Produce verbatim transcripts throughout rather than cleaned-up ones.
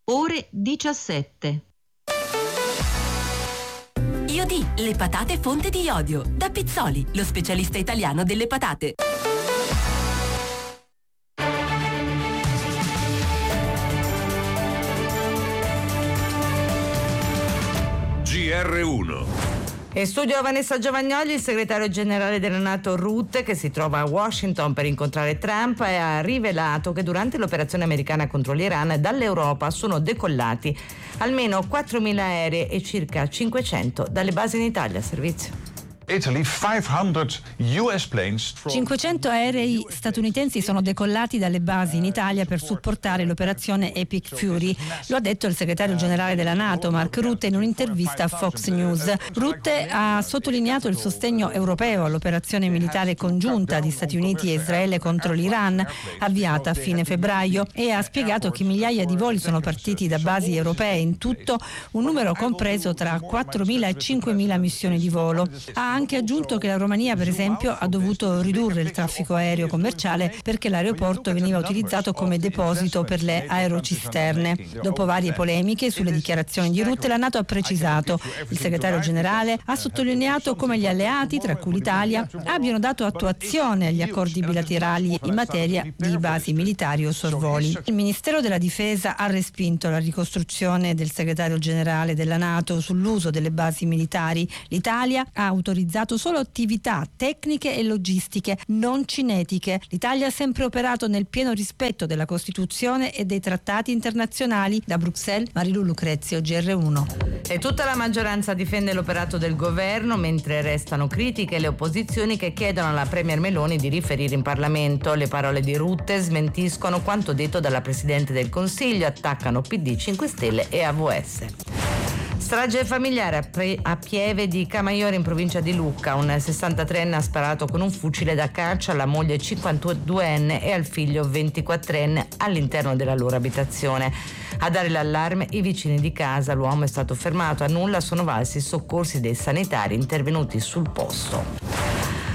ore diciassette. Iodi, le patate fonte di iodio. Da Pizzoli, lo specialista italiano delle patate. G R uno. In studio Vanessa Giovagnoli, il segretario generale della NATO Rutte, che si trova a Washington per incontrare Trump, e ha rivelato che durante l'operazione americana contro l'Iran dall'Europa sono decollati almeno quattromila aerei e circa cinquecento dalle basi in Italia a servizio. Italy, cinquecento U S planes. cinquecento aerei statunitensi sono decollati dalle basi in Italia per supportare l'operazione Epic Fury. Lo ha detto il segretario generale della NATO, Mark Rutte, in un'intervista a Fox News. Rutte ha sottolineato il sostegno europeo all'operazione militare congiunta di Stati Uniti e Israele contro l'Iran, avviata a fine febbraio, e ha spiegato che migliaia di voli sono partiti da basi europee, in tutto un numero compreso tra quattromila e cinquemila missioni di volo. Ha anche aggiunto che la Romania, per esempio, ha dovuto ridurre il traffico aereo commerciale perché l'aeroporto veniva utilizzato come deposito per le aerocisterne. Dopo varie polemiche sulle dichiarazioni di Rutte, la NATO ha precisato. Il segretario generale ha sottolineato come gli alleati, tra cui l'Italia, abbiano dato attuazione agli accordi bilaterali in materia di basi militari o sorvoli. Il Ministero della Difesa ha respinto la ricostruzione del segretario generale della NATO sull'uso delle basi militari. L'Italia ha autorizzato solo attività tecniche e logistiche, non cinetiche. L'Italia ha sempre operato nel pieno rispetto della Costituzione e dei trattati internazionali. Da Bruxelles, Marilu Lucrezio, G R uno. E tutta la maggioranza difende l'operato del governo, mentre restano critiche le opposizioni che chiedono alla Premier Meloni di riferire in Parlamento. Le parole di Rutte smentiscono quanto detto dalla Presidente del Consiglio, attaccano P D, cinque Stelle e A V S. Strage familiare a, Pre- a Pieve di Camaiore in provincia di Lucca. Un sessantatreenne ha sparato con un fucile da caccia alla moglie cinquantaduenne e al figlio ventiquattrenne all'interno della loro abitazione. A dare l'allarme i vicini di casa. L'uomo è stato fermato, a nulla sono valsi i soccorsi dei sanitari intervenuti sul posto.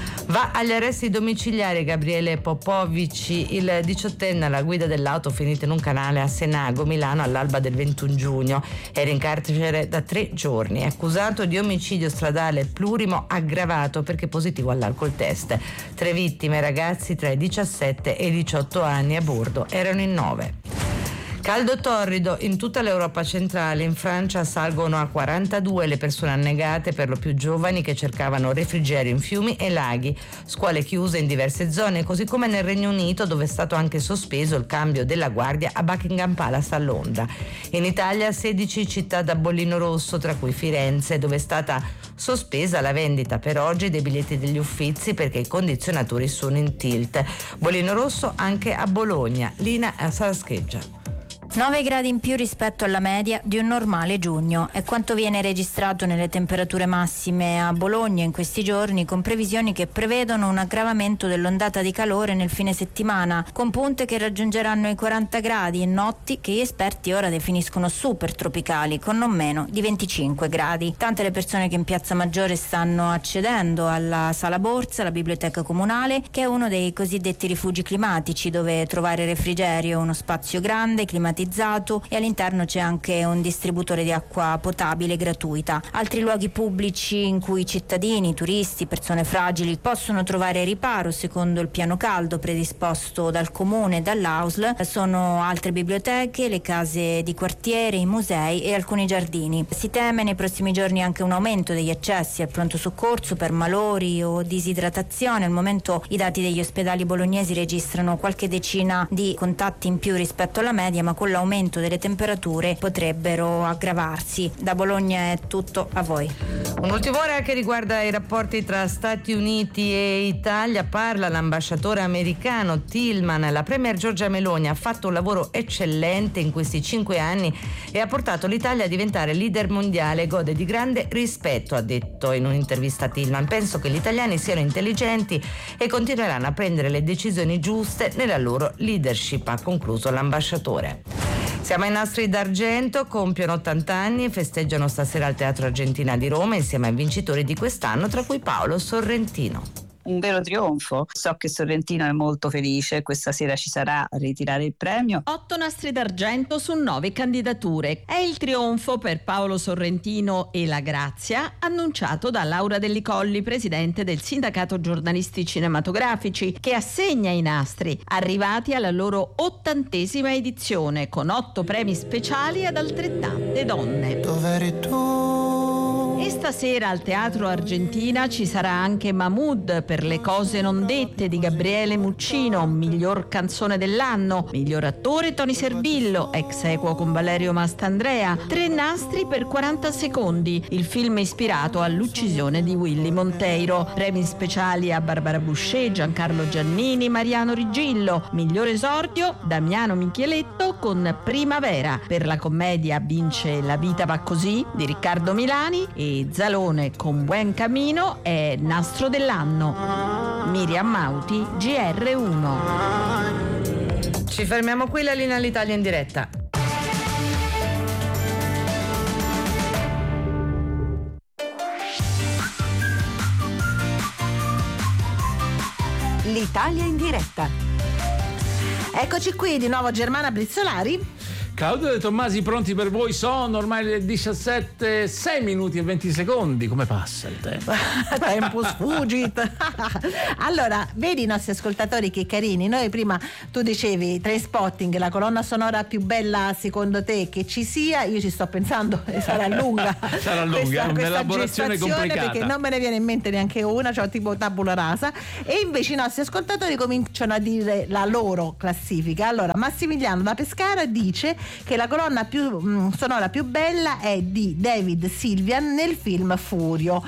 Va agli arresti domiciliari Gabriele Popovici, il diciottenne alla guida dell'auto finita in un canale a Senago, Milano, all'alba del ventuno giugno. Era in carcere da tre giorni. È accusato di omicidio stradale plurimo aggravato perché positivo all'alcol test. Tre vittime, ragazzi tra i diciassette e i diciotto anni, a bordo erano in nove. Caldo torrido in tutta l'Europa centrale. In Francia salgono a quarantadue le persone annegate, per lo più giovani, che cercavano refrigerio in fiumi e laghi. Scuole chiuse in diverse zone, così come nel Regno Unito, dove è stato anche sospeso il cambio della guardia a Buckingham Palace a Londra. In Italia sedici città da bollino rosso, tra cui Firenze, dove è stata sospesa la vendita per oggi dei biglietti degli Uffizi perché i condizionatori sono in tilt. Bollino rosso anche a Bologna. Lina Sarascheggia. nove gradi in più rispetto alla media di un normale giugno è quanto viene registrato nelle temperature massime a Bologna in questi giorni, con previsioni che prevedono un aggravamento dell'ondata di calore nel fine settimana, con punte che raggiungeranno i quaranta gradi e notti che gli esperti ora definiscono super tropicali, con non meno di venticinque gradi. Tante le persone che in Piazza Maggiore stanno accedendo alla Sala Borsa, la biblioteca comunale, che è uno dei cosiddetti rifugi climatici, dove trovare refrigerio, uno spazio grande, climatizzato, e all'interno c'è anche un distributore di acqua potabile gratuita. Altri luoghi pubblici in cui cittadini, turisti, persone fragili possono trovare riparo secondo il piano caldo predisposto dal comune e dall'A U S L sono altre biblioteche, le case di quartiere, i musei e alcuni giardini. Si teme nei prossimi giorni anche un aumento degli accessi al pronto soccorso per malori o disidratazione. Al momento i dati degli ospedali bolognesi registrano qualche decina di contatti in più rispetto alla media, ma con l'aumento delle temperature potrebbero aggravarsi. Da Bologna è tutto, a voi. Un'ultima ora che riguarda i rapporti tra Stati Uniti e Italia. Parla l'ambasciatore americano Tillman. La premier Giorgia Meloni ha fatto un lavoro eccellente in questi cinque anni e ha portato l'Italia a diventare leader mondiale. Gode di grande rispetto, ha detto in un'intervista a Tillman. Penso che gli italiani siano intelligenti e continueranno a prendere le decisioni giuste nella loro leadership, ha concluso l'ambasciatore. Siamo ai nastri d'argento, compiono ottanta anni e festeggiano stasera al Teatro Argentina di Roma insieme ai vincitori di quest'anno, tra cui Paolo Sorrentino. un vero trionfo. So che Sorrentino è molto felice, questa sera ci sarà a ritirare il premio. Otto nastri d'argento su nove candidature. È il trionfo per Paolo Sorrentino e la Grazia, annunciato da Laura Delli Colli, presidente del Sindacato Giornalisti Cinematografici, che assegna i nastri, arrivati alla loro ottantesima edizione, con otto premi speciali ad altrettante donne. Dov'eri tu? E stasera al Teatro Argentina ci sarà anche Mahmood per Le cose non dette di Gabriele Muccino, miglior canzone dell'anno, miglior attore Tony Servillo, ex equo con Valerio Mastandrea, tre nastri per quaranta secondi, il film ispirato all'uccisione di Willy Monteiro, premi speciali a Barbara Boucher, Giancarlo Giannini, Mariano Riggillo, miglior esordio Damiano Micheletto con Primavera, per la commedia vince La vita va così di Riccardo Milani e Zalone con Buen Camino è nastro dell'anno. Miriam Mauti, G R uno. Ci fermiamo qui, la linea all'Italia in diretta. L'Italia in diretta. Eccoci qui di nuovo, Germana Brizzolari. Claudio De Tommasi, pronti per voi? Sono ormai le diciassette, sei minuti e venti secondi. Come passa il tempo? Tempo sfuggit. Allora, vedi i nostri ascoltatori che carini. Noi prima, tu dicevi Trainspotting, la colonna sonora più bella secondo te che ci sia. Io ci sto pensando, sarà lunga. Sarà lunga, è un'elaborazione complicata, perché non me ne viene in mente neanche una, cioè tipo tabula rasa. E invece i nostri ascoltatori cominciano a dire la loro classifica. Allora, Massimiliano da Pescara dice che la colonna più mh, sonora più bella è di David Sylvian nel film Furio.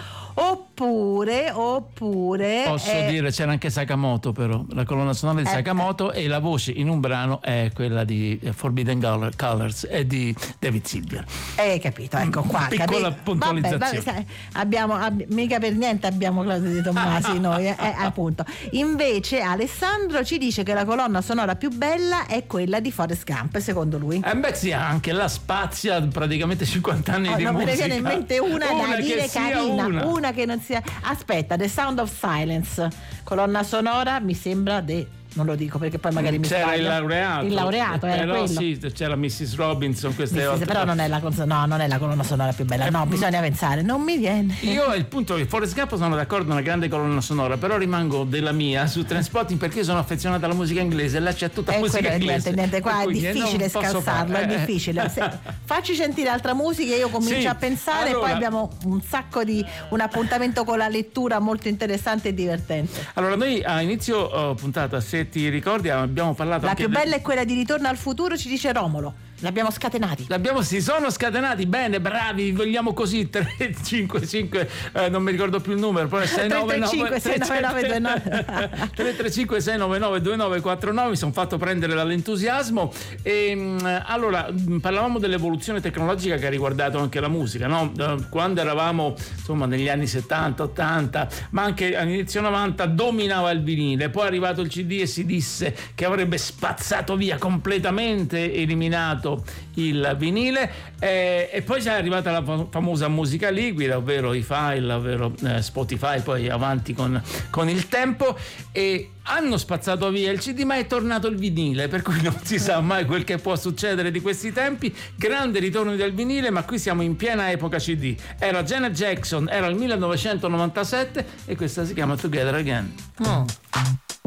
Oppure, oppure posso eh, dire, c'era anche Sakamoto, però la colonna sonora di eh, Sakamoto eh. e la voce in un brano è quella di Forbidden Colors e di David Sylvian. Hai capito, ecco qua. Piccola capi- puntualizzazione. Vabbè, vabbè, abbiamo, ab- mica per niente abbiamo Claudio De Tommasi noi, eh, eh, appunto. Invece Alessandro ci dice che la colonna sonora più bella è quella di Forrest Gump, secondo lui. Eh beh sì, anche la spazia praticamente cinquanta anni oh, di non musica. Non me ne viene in mente una, una da dire carina, una. una che non sia. Aspetta, The Sound of Silence, colonna sonora mi sembra de non lo dico perché poi magari mi c'era sbaglio. il laureato il laureato era però quello. Sì, c'era missus Robinson, queste missus altre. Però non è la no, non è la colonna sonora più bella, no, bisogna pensare, non mi viene. Io il punto che Forrest Gump sono d'accordo, una grande colonna sonora, però rimango della mia su Trainspotting perché io sono affezionato alla musica inglese e là c'è tutta eh, musica inglese. Niente, qua è difficile scalzarlo, è difficile. Se, facci sentire altra musica e io comincio sì, a pensare allora, e poi abbiamo un sacco di un appuntamento con la lettura molto interessante e divertente. Allora noi a inizio uh, puntata, se ti ricordi, abbiamo parlato la anche più bella del... è quella di Ritorno al futuro, ci dice Romolo. L'abbiamo scatenati. L'abbiamo, si sono scatenati, bene, bravi, vogliamo così. tre cinque cinque, eh, non mi ricordo più il numero, poi sei nove nove sei nove nove due nove tre tre cinque sei nove nove due nove quattro nove. Mi sono fatto prendere dall'entusiasmo. E allora parlavamo dell'evoluzione tecnologica che ha riguardato anche la musica, no? Quando eravamo insomma negli anni settanta ottanta, ma anche all'inizio novanta, dominava il vinile. Poi è arrivato il C D e si disse che avrebbe spazzato via completamente, eliminato il vinile, eh, e poi è arrivata la famosa musica liquida, ovvero i file, ovvero eh, Spotify, poi avanti con, con il tempo, e hanno spazzato via il C D, ma è tornato il vinile, per cui non si sa mai quel che può succedere di questi tempi. Grande ritorno del vinile, ma qui siamo in piena epoca C D. Era Janet Jackson, era il millenovecentonovantasette e questa si chiama Together Again. Oh.